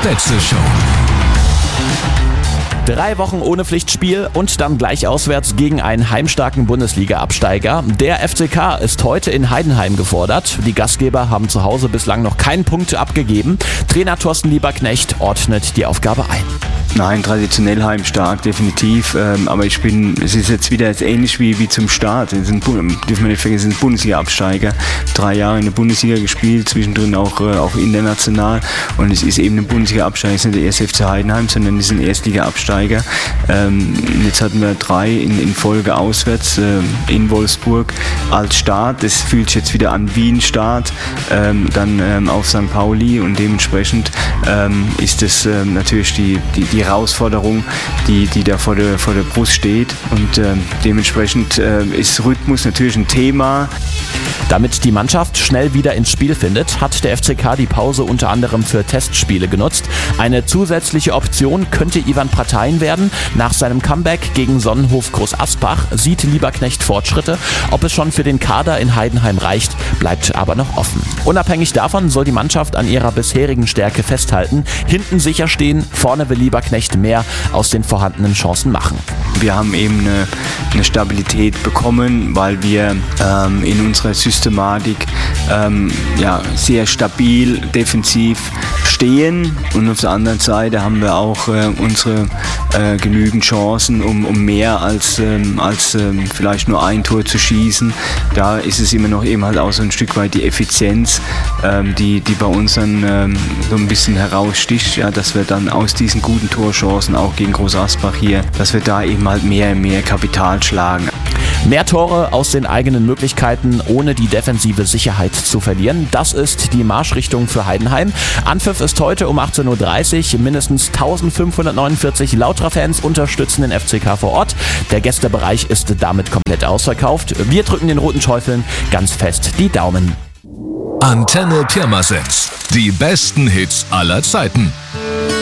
Fetze-Show. 3 Wochen ohne Pflichtspiel und dann gleich auswärts gegen einen heimstarken Bundesliga-Absteiger. Der FCK ist heute in Heidenheim gefordert. Die Gastgeber haben zu Hause bislang noch keinen Punkt abgegeben. Trainer Thorsten Lieberknecht ordnet die Aufgabe ein. Nein, traditionell heimstark, definitiv. Aber es ist jetzt wieder ähnlich wie zum Start. Dürfen wir nicht vergessen, sind Bundesliga-Absteiger. 3 Jahre in der Bundesliga gespielt, zwischendrin auch international. Und es ist eben ein Bundesliga-Absteiger. Es ist nicht der erste FC Heidenheim, sondern es ist ein Erstliga-Absteiger. Jetzt hatten wir 3 in Folge auswärts in Wolfsburg als Start. Das fühlt sich jetzt wieder an wie ein Start. Dann auf St. Pauli und dementsprechend ist es natürlich die Herausforderung, die da vor der Brust steht. Und dementsprechend ist Rhythmus natürlich ein Thema. Damit die Mannschaft schnell wieder ins Spiel findet, hat der FCK die Pause unter anderem für Testspiele genutzt. Eine zusätzliche Option könnte Ivan Pratein werden. Nach seinem Comeback gegen Sonnenhof Groß-Asbach sieht Lieberknecht Fortschritte. Ob es schon für den Kader in Heidenheim reicht, bleibt aber noch offen. Unabhängig davon soll die Mannschaft an ihrer bisherigen Stärke festhalten, hinten sicher stehen, vorne will Lieberknecht mehr aus den vorhandenen Chancen machen. Wir haben eben eine Stabilität bekommen, weil wir in unserer Systematik sehr stabil defensiv stehen, und auf der anderen Seite haben wir auch unsere genügend Chancen, um mehr als vielleicht nur ein Tor zu schießen. Da ist es immer noch eben halt auch so ein Stück weit die Effizienz, die bei uns dann so ein bisschen heraussticht, ja, dass wir dann aus diesen guten Torchancen auch gegen Groß Asbach hier, dass wir da eben halt mehr Kapital schlagen. Mehr Tore aus den eigenen Möglichkeiten, ohne die defensive Sicherheit zu verlieren. Das ist die Marschrichtung für Heidenheim. Anpfiff ist heute um 18:30 Uhr. Mindestens 1549 Lautra-Fans unterstützen den FCK vor Ort. Der Gästebereich ist damit komplett ausverkauft. Wir drücken den Roten Teufeln ganz fest die Daumen. Antenne Pirmasens. Die besten Hits aller Zeiten.